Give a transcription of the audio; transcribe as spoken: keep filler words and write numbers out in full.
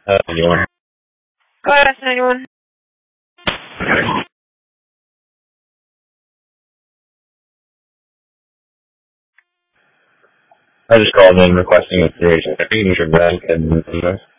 Uh, anyone? Go ahead, S ninety-one. I just called in requesting a three H checking for Brad and